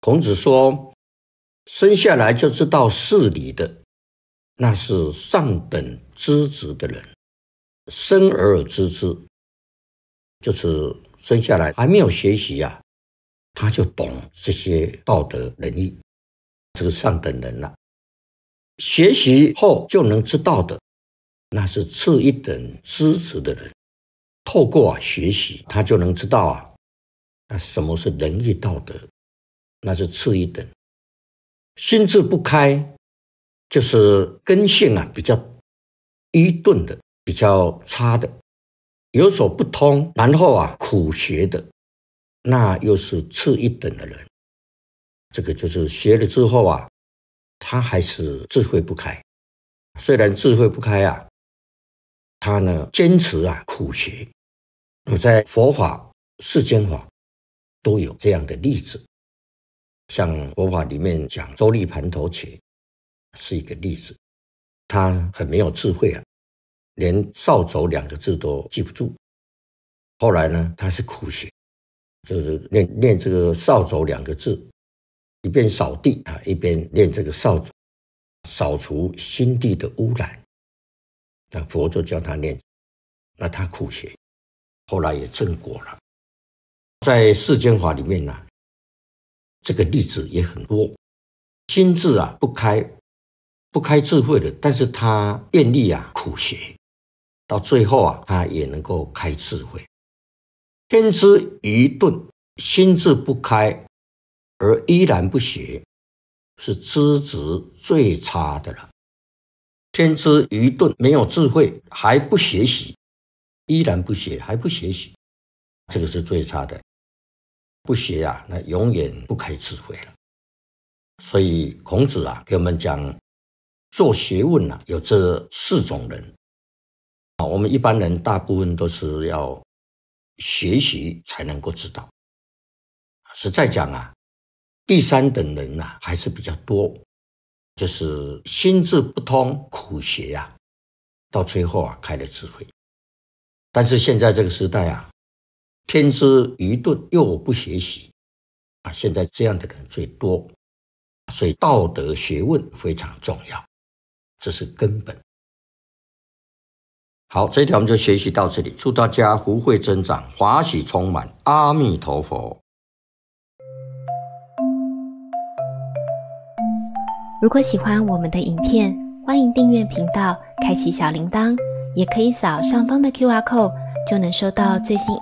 孔子说，生下来就知道事理的，那是上等资质的人，生而知之，就是生下来还没有学习啊，他就懂这些道德仁义，这个上等人了。学习后就能知道的，那是次一等资质的人，透过学习，他就能知道那什么是仁义道德，那是次一等。心智不开，就是根性比较愚钝的，比较差的，有所不通，然后苦学的，那又是次一等的人。这个就是学了之后他还是智慧不开。虽然智慧不开他呢坚持苦学。那么在佛法、世间法都有这样的例子。像佛法里面讲周利盘头伽是一个例子，他很没有智慧连扫帚2个字都记不住。后来呢，他是苦学，就是练这个扫帚2个字，一边扫地一边练这个扫帚，扫除心地的污染。那佛就教他练，那他苦学，后来也正果了。在世间法里面这个例子也很多。心智不开智慧的，但是他愿力苦学，到最后他也能够开智慧。天之愚钝，心智不开而依然不学，是资质最差的了。天之愚钝，没有智慧还不学习，依然不学还不学习，这个是最差的。不学那永远不开智慧了。所以孔子给我们讲，做学问有这4种人。我们一般人大部分都是要学习才能够知道。实在讲第3等人还是比较多，就是心智不通，苦学到最后开了智慧。但是现在这个时代天之愚钝又不学习现在这样的人最多。所以道德学问非常重要，这是根本。好，这一条我们就学习到这里，祝大家福慧增长，法喜充满，阿弥陀佛。 如果喜欢我们的影片，欢迎订阅频道，开启小铃铛，也可以扫上方的 QR code，就能收到最新